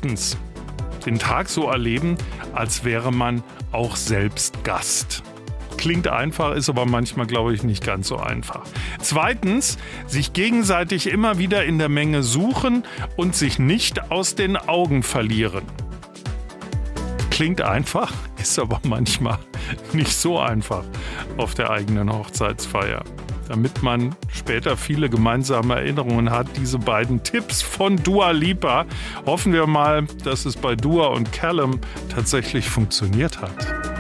Drittens, den Tag so erleben, als wäre man auch selbst Gast. Klingt einfach, ist aber manchmal, glaube ich, nicht ganz so einfach. Zweitens, sich gegenseitig immer wieder in der Menge suchen und sich nicht aus den Augen verlieren. Klingt einfach, ist aber manchmal nicht so einfach auf der eigenen Hochzeitsfeier. Damit man später viele gemeinsame Erinnerungen hat, diese beiden Tipps von Dua Lipa. Hoffen wir mal, dass es bei Dua und Callum tatsächlich funktioniert hat.